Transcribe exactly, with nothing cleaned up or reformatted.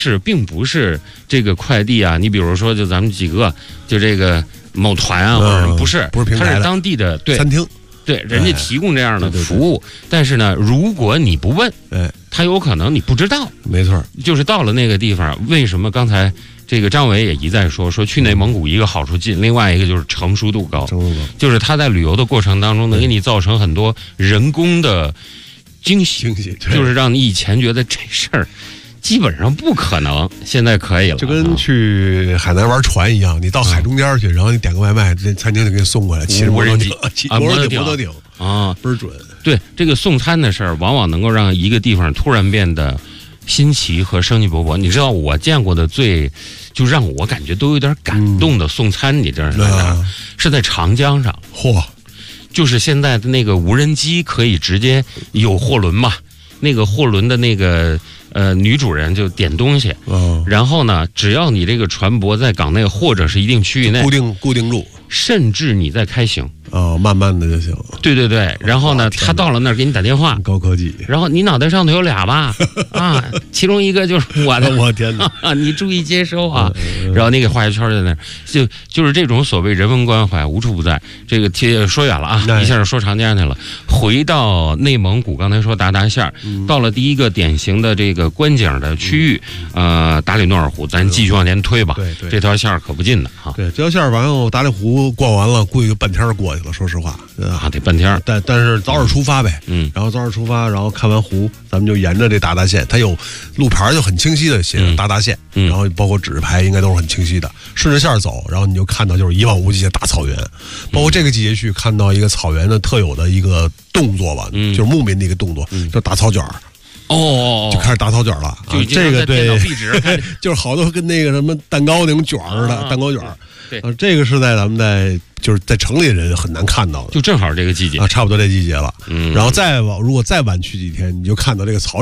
是并不是这个快递啊，你比如说就咱们几个就这个某团啊，或者什么，不是， 不是平台的， 它是当地的对餐厅， 对，人家提供这样的服务。 哎、对对对但是呢，如果你不问， 哎， 他有可能你不知道。 没错， 就是到了那个地方，为什么刚才这个张伟也一再说说去内蒙古一个好处近，另外一个就是成熟度高， 成熟度高， 就是他在旅游的过程当中能给你造成很多人工的惊喜， 惊喜， 就是让你以前觉得这事儿基本上不可能，现在可以了。 就跟去海南玩船一样，你到海中间去，然后你点个外卖，这餐厅就给你送过来，骑着摩托艇，骑摩托艇，摩托艇啊， 倍儿准。 对，这个送餐的事儿，往往能够让一个地方突然变得新奇和生机勃勃。你知道我见过的最，就让我感觉都有点感动的送餐，嗯、你知道是在哪？啊、是在长江上。 嚯！ 就是现在的那个无人机可以直接有货轮嘛，那个货轮的那个呃女主人就点东西， 哦、 然后呢，只要你这个船舶在港内或者是一定区域内固定固定住， 甚至你在开行。 哦，慢慢的就行。 对对对，然后呢，他到了那儿给你打电话， 高科技。 然后你脑袋上头有俩吧？啊，其中一个就是我的。 我天哪！ 啊，你注意接收啊！然后那个画一圈在那儿，就就是这种所谓人文关怀无处不在。这个贴说远了啊，一下就说长江去了。回到内蒙古，刚才说达达县儿， 嗯、 到了第一个典型的这个观景的区域，嗯、呃，达里诺尔湖，咱继续往前推吧。 对对， 这条线可不近的哈。 对，这条线完后，达里湖逛完了，估计就半天过去了。说实话， 啊，得半天。 但但是早点出发呗， 嗯， 然后早点出发，然后看完湖，咱们就沿着这达达县，它有路牌就很清晰的写着达达县， 嗯、 然后包括指示牌应该都是很清晰的，顺着线走，然后你就看到就是一望无际的大草原，包括这个季节去看到一个草原的特有的一个动作吧， 嗯、 就是牧民的一个动作， 嗯、 叫打草卷。 哦， 就开始打草卷了， 就这个对， 就是好多跟那个什么蛋糕那种卷似的，蛋糕卷。 对， 啊，这个是在咱们在就是在城里人很难看到的， 就正好这个季节啊，差不多这季节了。 嗯， 然后再往如果再晚去几天，你就看到这个草